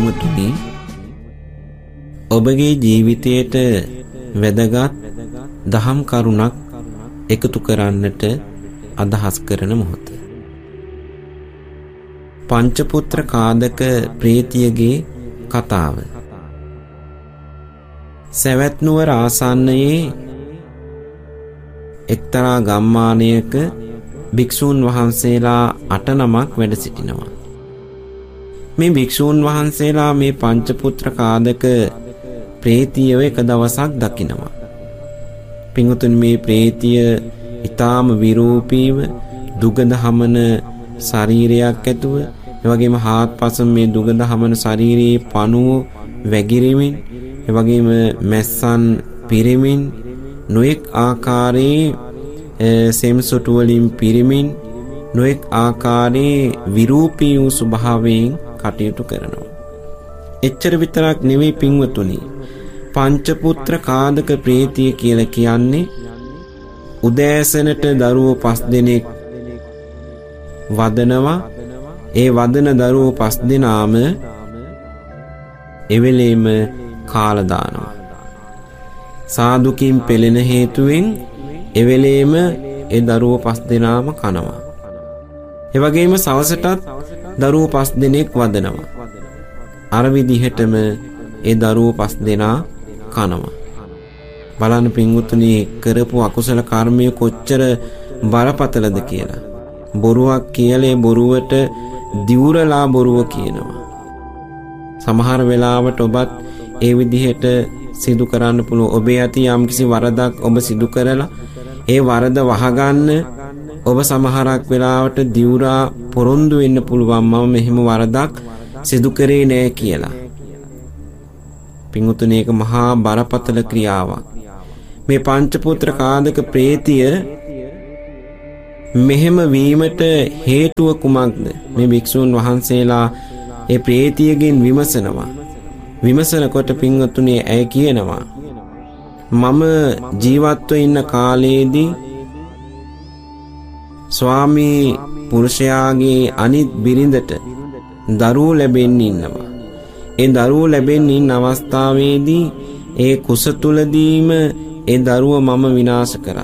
පින්වතුනි, ඔබගේ ජීවිතයට වැදගත් දහම් කරුණක් එකතු කරන්නට අදහස් කරන මොහොත. පංචපුත්‍ර කාදක ප්‍රේතියගේ කතාව. සවැත් නුවර ආසන්නයේ එක්තරා ගම්මානයක භික්ෂූන් වහන්සේලා 8 නමක් වැඩ සිටිනවා. මේ භික්ෂූන් වහන්සේලා මේ පංචපුත්‍ර කාදක ප්‍රේතියව එක දවසක් දකිනවා. පින්වතුනි, මේ ප්‍රේතිය ඊටාම විරූපීව දුගඳ හමන ශරීරයක් ඇතුව, එවැගේම හාත්පස මේ දුගඳ හමන ශරීරයේ පණුව වැగిරෙමින්, එවැගේම මැස්සන් පිරෙමින්, නොඑක් ආකාරයේ සෙම්සොටු වලින් පිරෙමින්, නොඑක් ආකාරයේ විරූපී වූ ස්වභාවයෙන් කටයුතු කරනවා. එච්චර විතරක් නෙවෙයි පින්වතුනි, පංචපුත්‍ර කාදක ප්‍රේතිය කියලා කියන්නේ උදෑසනට දරුවෝ 5 දෙනෙක් වදනවා. ඒ වදන දරුවෝ 5 දෙනාම එවෙලෙම කාලා දානවා. සාදුකින් පෙළෙන හේතුවෙන් එවෙලෙම ඒ දරුවෝ 5 දෙනාම කනවා. ඒ වගේම සවසටත් දරුවෝ 5 දෙනෙක් වදනවා. අර විදිහටම ඒ දරුවෝ 5 දෙනා කනවා. බලන්න පින්වතුනි, කරපු අකුසල කර්මය කොච්චර බරපතලද කියලා. බොරුවක් කියලා බොරුවට දිවුරලා බොරුව කියනවා. සමහර වෙලාවට ඔබත් ඒ විදිහට සිදු කරන්න පුළුවන්. ඔබේ ඇති යම්කිසි වරදක් ඔබ සිදු කරලා ඒ වරද වහගන්න ඔබ සමහරක් වෙලාවට දිවුරා පොරොන්දු වෙන්න පුළුවන්, මම මෙහෙම වරදක් සිදු කරේ නෑ කියලා. පින්වතුනි, ඒක මහා බරපතල ක්‍රියාවක්. මේ පංචපුත්‍ර කාදක ප්‍රේතිය මෙහෙම වීමට හේතුව කුමක්ද? මේ භික්ෂූන් වහන්සේලා ඒ ප්‍රේතියගෙන් විමසනවා. විමසනකොට පින්වතුනි, ඇය කියනවා, මම ජීවත්ව ඉන්න කාලයේදී ස්වාමී පුරුෂයාගේ අනිත් බිරිඳට දරුවෝ ලැබෙන්න ඉන්නවා. ඒ දරුවෝ ලැබෙන්න ඉන්න අවස්ථාවේදී ඒ කුස තුලදීම ඒ දරුව මම විනාශ කරා.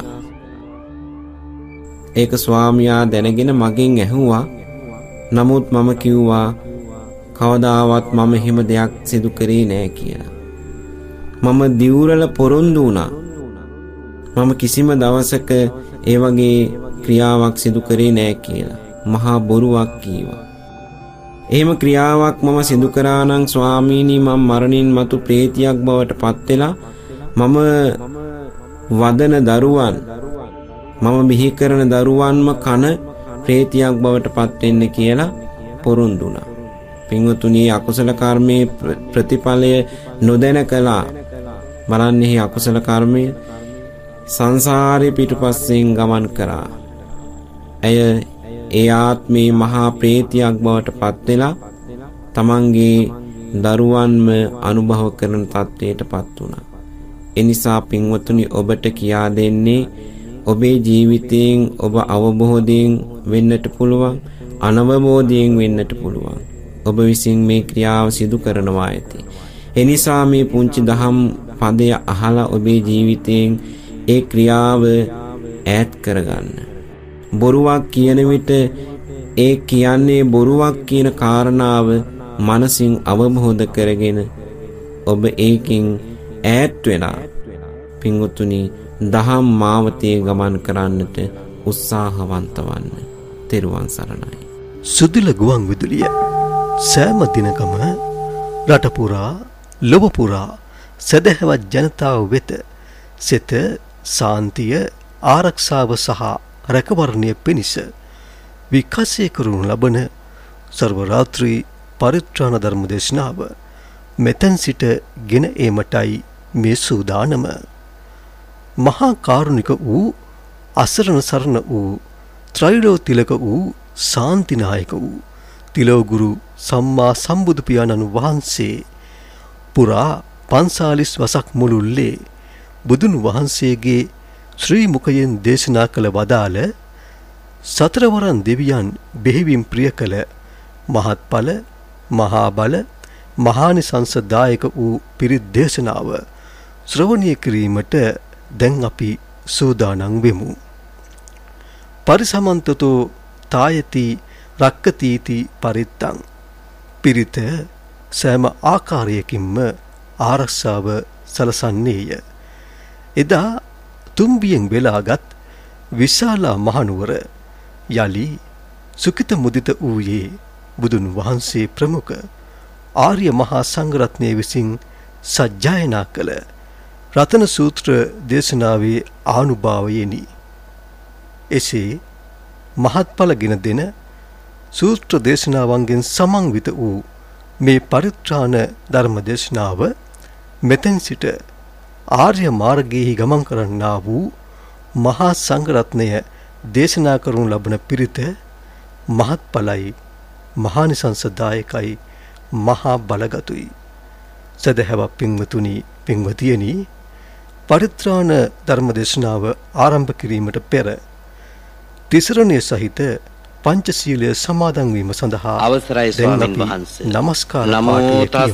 ඒක ස්වාමියා දැනගෙන මගෙන් ඇහුවා. නමුත් මම කිව්වා කවදාවත් මම එහෙම දෙයක් සිදු කරේ නෑ කියලා. මම දිවුරල පොරොන්දු වුණා. මම කිසිම දවසක ඒ වගේ ක්‍රියාවක් සිදු කරේ නෑ කියලා. මහා බොරුවක් කීවා. එහෙම ක්‍රියාවක් මම සිදු කරා නම් ස්වාමීනි, මම මරණින් මතු ප්‍රේතියක් බවට පත් වෙලා මම වදන දරුවන්, මම බිහි කරන දරුවන්ම කන ප්‍රේතියක් බවට පත් වෙන්න කියලා පොරොන්දු වුණා. පින්වතුනි, අකුසල කර්මයේ ප්‍රතිඵලය නොදැන කළා. බලන්නේ අකුසල කර්මය සංසාරේ පිටුපස්සෙන් ගමන් කරා. ඇය ඒ ආත්මේ මහා ප්‍රේතියක් බවට පත් වෙලා තමන්ගේ දරුවන්ම අනුභව කරන තත්ත්වයට පත් වුණා. එනිසා පින්වතුනි, ඔබට කියා දෙන්නේ, ඔබේ ජීවිතයෙන් ඔබ අවබෝධයෙන් වෙන්නට පුළුවන්, අනවබෝධයෙන් වෙන්නට පුළුවන්. ඔබ විසින් මේ ක්‍රියාව සිදු කරනවා ඇති. එනිසා මේ පුංචි දහම් පදය අහලා ඔබේ ජීවිතයෙන් ඒ ක්‍රියාව ඈත් කරගන්න. බොරුවක් කියන විට ඒ කියන්නේ බොරුවක් කියන කාරණාව මනසින් අවබෝධ කරගෙන ඔබ ඒකින් ඈත් වෙලා පින්වතුනි, දහම් මාවතේ ගමන් කරන්නට උත්සාහවන්ත වන්න. තෙරුවන් සරණයි. සුදුල ගුවන් විදුලිය සෑම දිනකම රට පුරා ලොව පුරා සදහවත් ජනතාව වෙත සිත සාන්තිය ආරක්ෂාව සහ රැකවරණය පිණිස විකාශය කරනු ලබන සර්ව රාත්‍රී පරිත්‍රාණ ධර්ම දේශනාව මෙතෙන් සිට ගෙන ඒමටයි මේ සූදානම. මහා කාරුණික වූ අසරණ සරණ වූ ත්‍රිලෝ තිලක වූ ශාන්තිනායක වූ තිලෝගුරු සම්මා සම්බුදු පියාණන් වහන්සේ පුරා 45 වසක් මුළුල්ලේ බුදුන් වහන්සේගේ ශ්‍රී මුඛයෙන් දේශනා කළ වදාළ සතරවරන් දෙවියන් බෙහෙවින් ප්‍රිය කළ මහත්ඵල මහා බල මහානිසංසදායක වූ පිරිත් දේශනාව ශ්‍රවණය කිරීමට දැන් අපි සූදානම් වෙමු. පරිසමන්තතෝ තායති රක්කතීති පරිත්තං. පිරිත සෑම ආකාරයකින්ම ආරක්ෂාව සලසන්නේය. එදා තුම්බියෙන් වෙලාගත් විශාලා මහනුවර යලි සුකිත මුදිත වූයේ බුදුන් වහන්සේ ප්‍රමුඛ ආර්ය මහා සංඝරත්නය විසින් සජ්ජායනා කළ රතන සූත්‍ර දේශනාවේ ආනුභාවයෙනි. එසේ මහත්ඵලගෙන දෙන සූත්‍ර දේශනාවන්ගෙන් සමන්විත වූ මේ පරිත්‍රාණ ධර්ම දේශනාව මෙතෙන් සිට ආර්ය මාර්ගයේ ගමන් කරන්නා වූ මහා සංඝරත්නය දේශනා කරනු ලබන පිරිත මහත්ඵලයි, මහානිසංසදායකයි, මහා බලගතුයි. සදහැවත් පින්වතුනි, පින්වතියනි, පරිත්‍රාණ ධර්ම දේශනාව ආරම්භ කිරීමට පෙර තිසරණය සහිත පංචශීලය සමාදන් වීම සඳහා අවසරයි ස්වාමීන් වහන්සේ. නමස්කාර නමෝ තස්